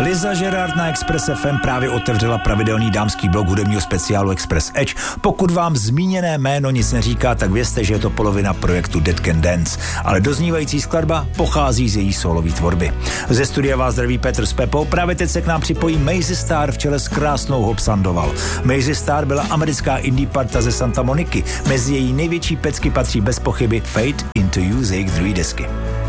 Liza Gerard na Express FM právě otevřela pravidelný dámský blog hudebního speciálu Express Edge. Pokud vám zmíněné jméno nic neříká, tak vězte, že je to polovina projektu Dead Can Dance, ale doznívající skladba pochází z její solové tvorby. Ze studia vás zdraví Petr s Pepou, právě teď se k nám připojí Maisie Star v čele s krásnou Hope Sandoval. Maisie Star byla americká indie parta ze Santa Moniky, mezi její největší pecky patří bez pochyby Fade Into You z jejich druhé desky.